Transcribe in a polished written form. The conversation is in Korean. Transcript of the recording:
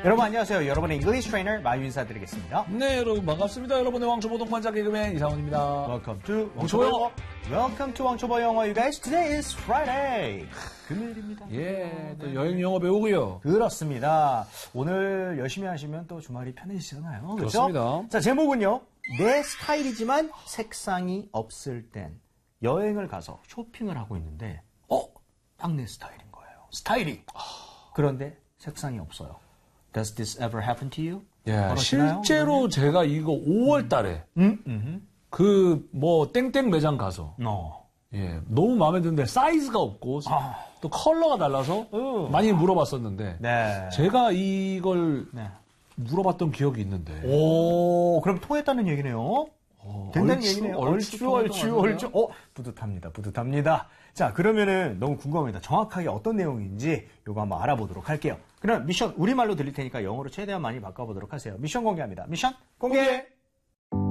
여러분 안녕하세요. 여러분의 잉글리시 트레이너 마유 인사드리겠습니다. 네, 여러분 반갑습니다. 여러분의 왕초보 동반자 개그맨 이상훈입니다. Welcome to 왕초보 영어. Welcome to 왕초보 영어. You guys, today is Friday. 금요일입니다. 예, 또 여행 영어 배우고요. 그렇습니다. 오늘 열심히 하시면 또 주말이 편해지잖아요. 그렇죠? 그렇습니다. 자, 제목은요. 내 스타일이지만 색상이 없을 땐 여행을 가서 쇼핑을 하고 있는데 딱 내 스타일인 거예요. 스타일이. 그런데 색상이 없어요. Does this ever happen to you? 예, 실제로 제가 이거 5월 달에 땡땡 매장 가서 예, 너무 마음에 드는데 사이즈가 없고 또 컬러가 달라서 많이 물어봤었는데 네. 제가 이걸 물어봤던 기억이 있는데 오, 그럼 통했다는 얘기네요. 된다는 얘기네요. 얼추. 뿌듯합니다. 자, 그러면은 너무 궁금합니다. 정확하게 어떤 내용인지 요거 한번 알아보도록 할게요. 그럼 미션 우리말로 들릴 테니까 영어로 최대한 많이 바꿔보도록 하세요. 미션 공개합니다. 미션 공개!